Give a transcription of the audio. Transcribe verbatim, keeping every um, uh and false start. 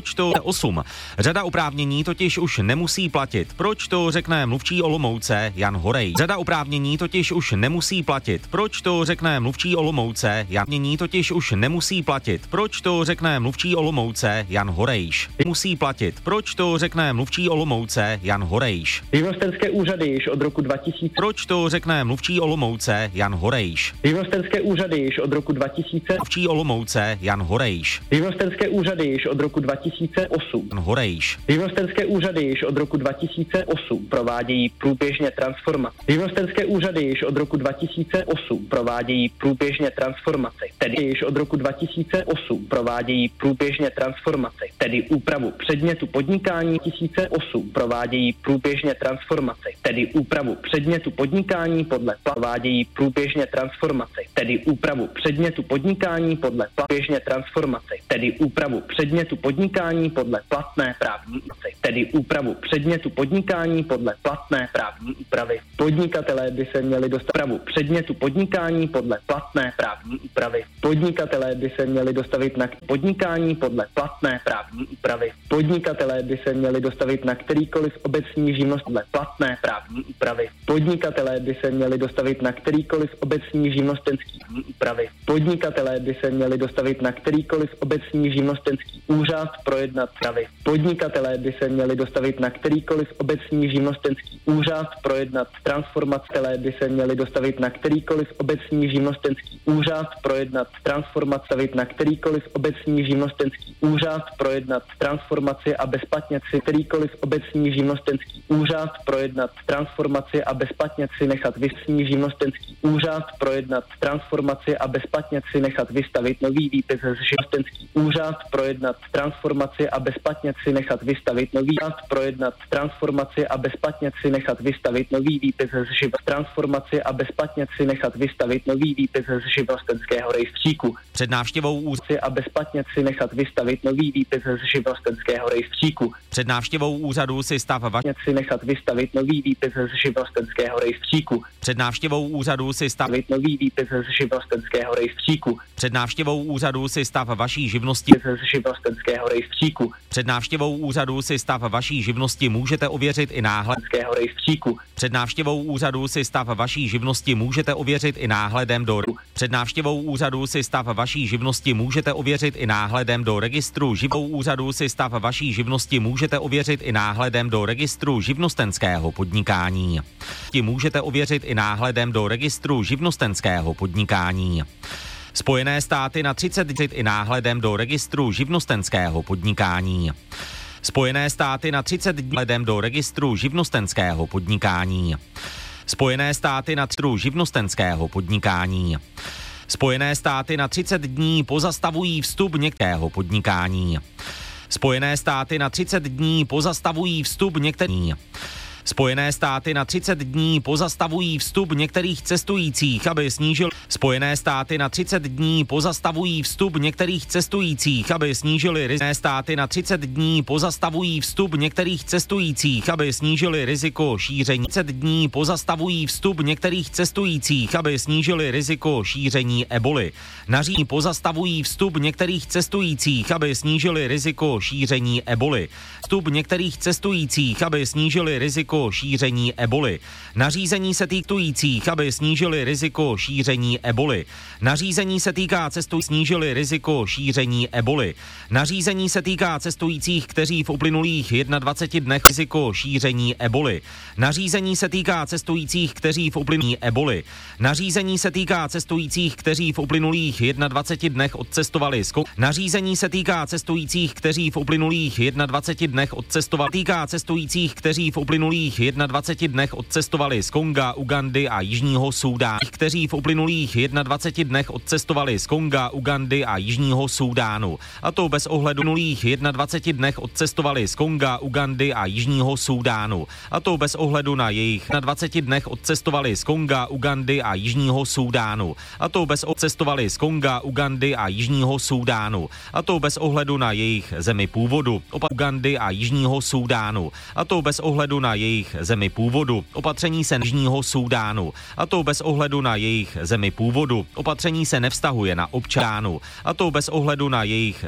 Proč to osm? Řada oprávnění totiž už nemusí platit. Proč to řekne mluvčí Olomouce Jan Horej? Řada oprávnění totiž už nemusí platit. Proč to řekne mluvčí Olomouce Jan Mění totiž už nemusí platit. Proč to řekne mluvčí Olomouce Jan Horejš? Musí platit. Proč to řekne mluvčí Olomouce Jan Horejš? Živnostenské úřady již od roku dva tisíce. Proč to řekne mluvčí Olomouce Jan Horejš? Živnostenské úřady již od roku dva tisíce. Mluvčí Olomouce Jan Horejš. Živnostenské úřady již od roku dva tisíce osm. Jan Horejš. Živnostenské úřady již od roku dva tisíce osm provádějí průběžně transformaci. Živnostenské úřady již od roku dva tisíce osm provádějí průběžně transformaci. Tedy již od roku dva tisíce osm provádějí průběžně transformaci. Tedy úpravu předmětu podnikání dva tisíce osm provádějí průběžně transformaci. Tedy úpravu předmětu podnikání podle provádějí průběžně transformaci. Tedy úpravu předmětu podnikání podle průběžně transformaci. Tedy úpravu předmětu podnikání podle platné právní úpravy. Tedy úpravu předmětu podnikání podle platné právní úpravy. Podnikatelé by se měli dostat úpravu předmětu podnikání podle platné právní úpravy. Podnikatelé by se měli dostavit na podnikání podle platné právní úpravy. Podnikatelé by se měli dostavit na kterýkoliv obecní živnost podle platné právní úpravy. Podnikatelé by se měli dostavit na kterýkoliv obecní živnostenský úpravy. Podnikatelé by se měli dostavit na kterýkoliv obecní živnostenský úřad projednat pravy. Podnikatelé by se měli dostavit na kterýkoliv obecní živnostenský úřad projednat transformatelé by se měli dostavit na kterýkoliv obecní živnostenský úřad projednat transformaci na kterýkoliv obecní živnostenský úřad projednat transformaci a bezplatně si kterýkoliv obecní živnostenský úřad projednat transformaci a bezplatně si nechat vysní živnostenský úřad projednat transformaci a bezplatně si nechat vystavit nový výpis z živnostenský úřad projednat transformaci a bezplatně si nechat vystavit nový úřad projednat transformaci a bezplatně si nechat vystavit nový výpis z živ transformaci a bezplatně si nechat vystavit nový výpis z živnostenského rejstříku. Před návštěvou úřadu a bezplatně si nechat vystavit nový výpis z živnostenského rejstříku. Před návštěvou úřadu si stav vaši si nechat vystavit nový výpis z živnostenského rejstříku. Před návštěvou úřadu si stavit nový výpis z živnostenského rejstříku. Před návštěvou úřadu si stav vaší živnosti z živnostenského rejstříku. Před návštěvou úřadu si stav vaší živnosti můžete ověřit i náhledem rejstříku. Před návštěvou úřadu si stav vaší živnosti můžete ověřit i náhledem do Před návštěvou úřadu si stav vaší živnosti můžete ověřit i náhledem do registru živou úřadu si stav vaší živnosti můžete ověřit i náhledem do registru živnostenského podnikání. Ti můžete ověřit i náhledem do registru živnostenského podnikání. Spojené státy na třicet dní i náhledem do registru živnostenského podnikání. Spojené státy na třicet dní náhledem do registru živnostenského podnikání. Spojené státy na registru živnostenského podnikání. Spojené státy na třicet dní pozastavují vstup některého podnikání. Spojené státy na třicet dní pozastavují vstup některých. Spojené státy na třicet dní pozastavují vstup některých cestujících, aby snížil Spojené státy na třicet dní pozastavují vstup některých cestujících, aby snížili riziko. Státy na třicet dní pozastavují vstup některých cestujících, aby snížili riziko šíření. třicet dní pozastavují vstup některých cestujících, aby snížili riziko šíření eboli. Nařízení pozastavují vstup některých cestujících, aby snížili riziko šíření eboli. Vstup některých cestujících, aby snížili riziko šíření eboli. Nařízení se týkajících, aby snížili riziko šíření eboli. Nařízení se týká cestujících, snížili riziko šíření eboli. Nařízení se týká cestujících, kteří v uplynulých dvaceti jedné dnech riziko šíření eboli. Nařízení se týká cestujících, kteří v uplynulých eboli. Nařízení se týká cestujících, kteří v uplynulých dvaceti jedné dnech odcestovali z Nařízení se týká cestujících, kteří v uplynulých dvaceti jedné dnech odcestovali. Týká cestujících, kteří v uplynulých dvaceti jedné dnech odcestovali z Konga, Ugandy a Jižního Súdánu. Kteří v uplynulých dvaceti jedné dnech odcestovali z Konga, Ugandy a Jižního Súdánu. A to bez ohledu minulých dvaceti jedné dnech odcestovali z Konga, Ugandy a Jižního Súdánu. A to bez ohledu na jejich dvaceti dnech odcestovali z Konga, Ugandy a Jižního Súdánu. A to bez odcestovali z Konga, Ugandy a Jižního Súdánu. A to bez ohledu na jejich zemi původu. Ugandy a Jižního Súdánu. A to bez ohledu na jejich zemi původu. Opatření se Jižního Súdánu. A to bez ohledu na jejich zemi původu. Opatření se nevztahuje na občanů. A to bez ohledu na jejich